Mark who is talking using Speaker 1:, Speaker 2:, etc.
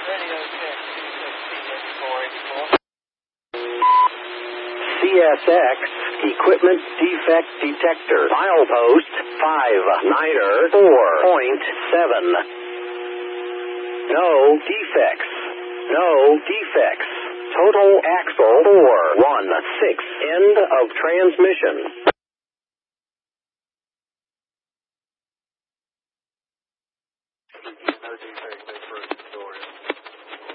Speaker 1: Radio check 260
Speaker 2: CSX Equipment Defect Detector. Milepost 59er 4.7. No defects. No defects. Total axle 416. End of transmission.